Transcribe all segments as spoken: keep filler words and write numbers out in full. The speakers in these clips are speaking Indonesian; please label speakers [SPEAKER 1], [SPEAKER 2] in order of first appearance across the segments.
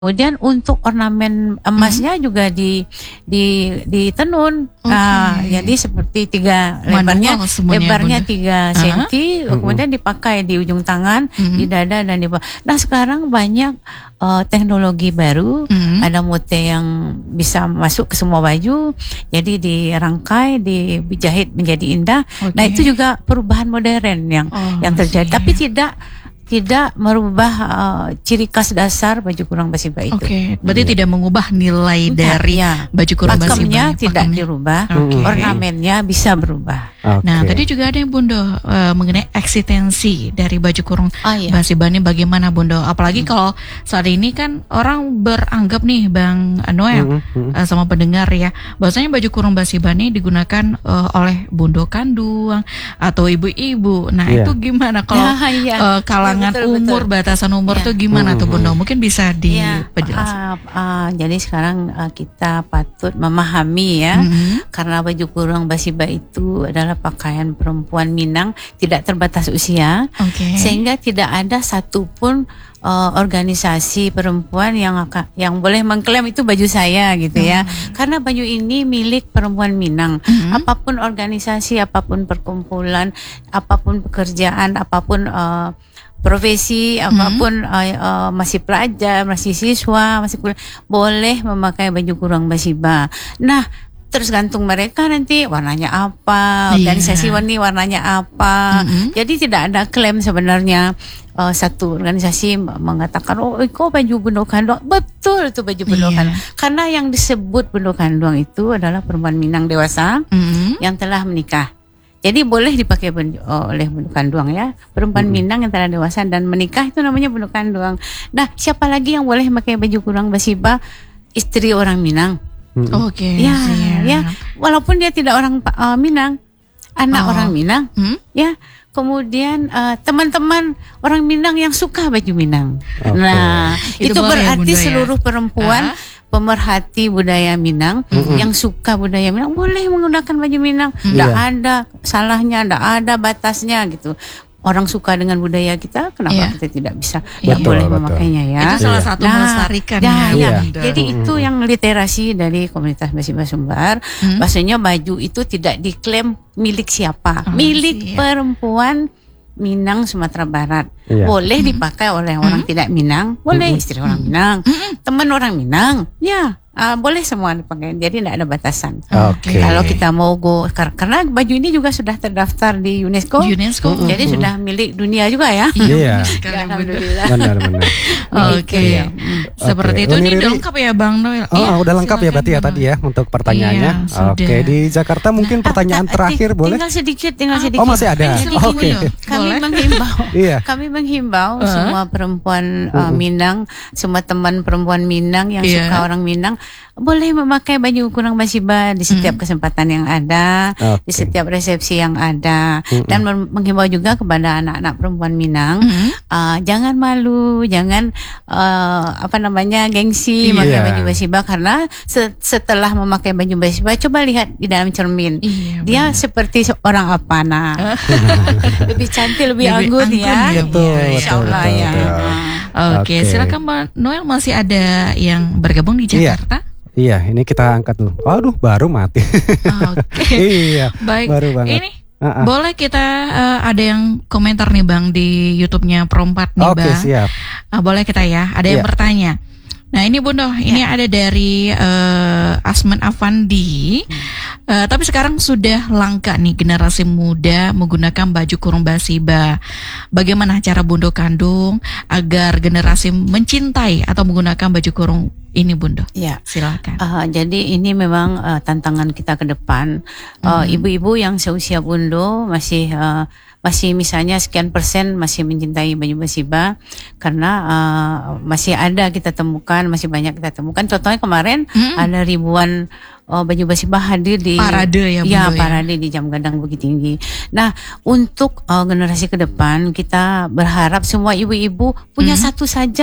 [SPEAKER 1] Kemudian untuk ornamen emasnya hmm. juga di di ditenun. Okay. Nah, jadi seperti tiga lebarnya lebarnya tiga senti, uh-huh. kemudian dipakai di ujung tangan, uh-huh. di dada dan di bawah. Nah, sekarang banyak uh, teknologi baru, uh-huh. ada mote yang bisa masuk ke semua baju, jadi dirangkai, dijahit menjadi indah. Okay. Nah, itu juga perubahan modern yang oh, yang terjadi, iya. tapi tidak tidak merubah uh, ciri khas dasar baju kurung basiba itu. Oke,
[SPEAKER 2] okay. berarti yeah. tidak mengubah nilai dari ya. baju kurung basiba.
[SPEAKER 1] Pakemnya tidak pakemnya. dirubah, okay. ornamennya bisa berubah.
[SPEAKER 2] Okay. Nah, tadi juga ada yang Bundo uh, mengenai eksistensi dari baju kurung oh, iya. basiba ini bagaimana Bundo? Apalagi hmm. kalau saat ini kan orang beranggap nih Bang Noel hmm. uh, sama pendengar ya, bahwasanya baju kurung basiba ini digunakan uh, oleh Bundo kandung atau ibu-ibu. Nah, yeah. itu gimana kalau ya, ya. uh, kalangan betul, umur betul. batasan umur ya. tuh gimana mm-hmm. tuh Bundo? Mungkin bisa diperjelas.
[SPEAKER 1] Ya, uh, uh, jadi sekarang uh, kita patut memahami ya, mm-hmm. karena baju kurung basiba itu adalah pakaian perempuan Minang, tidak terbatas usia, okay. sehingga tidak ada satupun uh, organisasi perempuan yang akan, yang boleh mengklaim itu baju saya gitu ya, mm-hmm. karena baju ini milik perempuan Minang. Mm-hmm. Apapun organisasi, apapun perkumpulan, apapun pekerjaan, apapun uh, profesi apapun, hmm. uh, uh, masih pelajar, masih siswa, masih kuliah, boleh memakai baju kurung basiba. Nah, tergantung mereka nanti warnanya apa, organisasi yeah. warni warnanya apa. Mm-hmm. Jadi tidak ada klaim sebenarnya. Uh, satu organisasi mengatakan, oh kok baju Bundo Kandung, betul itu baju Bundo yeah. Kandung. Karena yang disebut Bundo Kandung itu adalah perempuan Minang dewasa mm-hmm. yang telah menikah. Jadi boleh dipakai oleh Bundo Kandung ya, perempuan mm-hmm. Minang yang telah dewasa dan menikah itu namanya Bundo Kandung. Nah, siapa lagi yang boleh pakai baju kurung basiba? Istri orang Minang.
[SPEAKER 2] Mm-hmm. Oke. Okay,
[SPEAKER 1] ya, ya, walaupun dia tidak orang uh, Minang, anak oh. orang Minang, hmm? ya. Kemudian uh, teman-teman orang Minang yang suka baju Minang. Okay. Nah, itu, itu berarti ya, seluruh ya? perempuan uh-huh. pemerhati budaya Minang mm-hmm. yang suka budaya Minang boleh menggunakan baju Minang. Tidak yeah. ada salahnya, tidak ada batasnya gitu. Orang suka dengan budaya kita, kenapa yeah. kita tidak bisa yeah.
[SPEAKER 2] betul,
[SPEAKER 1] boleh
[SPEAKER 2] betul.
[SPEAKER 1] memakainya ya?
[SPEAKER 2] Itu salah satu nah, melestarikan
[SPEAKER 1] ya. ya.
[SPEAKER 2] ya.
[SPEAKER 1] Jadi mm-hmm. itu yang literasi dari komunitas Basiba Sumbar. Mm-hmm. Bahasanya baju itu tidak diklaim milik siapa, oh, milik iya. perempuan Minang Sumatera Barat. Yeah. Boleh mm-hmm. dipakai oleh orang mm-hmm. tidak Minang, boleh mm-hmm. istri orang Minang, mm-hmm. teman orang Minang, ya. Uh, boleh semua dipakai, jadi tidak ada batasan.
[SPEAKER 2] Okay.
[SPEAKER 1] Kalau kita mau go, karena baju ini juga sudah terdaftar di UNESCO,
[SPEAKER 2] UNESCO,
[SPEAKER 1] mm-hmm. jadi sudah milik dunia juga ya.
[SPEAKER 2] Iya.
[SPEAKER 1] Yeah. Alhamdulillah.
[SPEAKER 2] Benar-benar. Oke. Okay. Seperti okay. itu ini udah lengkap ya Bang Noel.
[SPEAKER 3] Oh, ya, udah lengkap ya berarti ya tadi ya untuk pertanyaannya. Iya, Oke, okay. di Jakarta mungkin nah, pertanyaan ah, terakhir ah, boleh?
[SPEAKER 1] Tinggal sedikit, tinggal sedikit.
[SPEAKER 3] Oh masih ada. Oke. Okay.
[SPEAKER 1] Kami menghimbau, iya. kami menghimbau uh-huh. semua perempuan uh, Minang, semua teman perempuan Minang yang yeah. suka orang Minang, boleh memakai baju kurung basiba di setiap mm. kesempatan yang ada, okay. di setiap resepsi yang ada, mm-mm. dan menghimbau juga kepada anak-anak perempuan Minang, mm-hmm. uh, jangan malu, jangan uh, apa namanya gengsi yeah. memakai baju basiba, karena se- setelah memakai baju basiba, coba lihat di dalam cermin, yeah, dia benar. seperti orang apa, nah lebih cantik, lebih, lebih anggun, anggun ya,
[SPEAKER 3] ya betul,
[SPEAKER 1] ya, Insya Allah
[SPEAKER 3] betul,
[SPEAKER 1] ya.
[SPEAKER 3] betul.
[SPEAKER 2] Oke, okay. okay. Silakan Mbak Noel, masih ada yang bergabung di Jakarta?
[SPEAKER 3] Yeah. Iya, ini kita angkat dulu. Waduh, baru mati.
[SPEAKER 2] Oke.
[SPEAKER 3] Iya.
[SPEAKER 2] Baik.
[SPEAKER 3] Baru banget.
[SPEAKER 2] Ini uh-uh. boleh kita uh, ada yang komentar nih Bang di YouTube-nya Perompat nih
[SPEAKER 3] okay,
[SPEAKER 2] Bang.
[SPEAKER 3] Oke, siap.
[SPEAKER 2] Uh, boleh kita ya. Ada yang yeah. bertanya. Nah ini Bundo, yeah. ini ada dari uh, Asman Afandi. Hmm. Uh, tapi sekarang sudah langka nih generasi muda menggunakan baju kurung basiba. Bagaimana cara Bundo Kandung agar generasi mencintai atau menggunakan baju kurung ini Bundo?
[SPEAKER 1] Ya,
[SPEAKER 2] silakan.
[SPEAKER 1] Uh, jadi ini memang uh, tantangan kita ke depan. Uh, hmm. Ibu-ibu yang seusia Bundo masih uh, masih misalnya sekian persen masih mencintai baju basiba, karena uh, masih ada kita temukan, masih banyak kita temukan. Contohnya kemarin hmm. ada ribuan uh, baju basiba hadir di
[SPEAKER 2] parade ya,
[SPEAKER 1] ya parade ya? di Jam Gadang Bukit Tinggi. Nah, untuk uh, generasi ke depan kita berharap semua ibu-ibu punya hmm. satu saja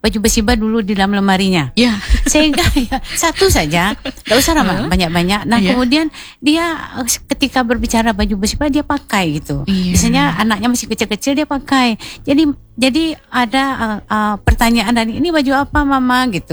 [SPEAKER 1] baju basiba dulu di dalam lemarinya.
[SPEAKER 2] Ya.
[SPEAKER 1] Sehingga ya, satu saja, nggak usah uh. banyak-banyak. Nah yeah. kemudian dia ketika berbicara baju basiba dia pakai gitu. Yeah. Biasanya anaknya masih kecil-kecil dia pakai. Jadi jadi ada uh, uh, pertanyaan dari ini baju apa mama gitu.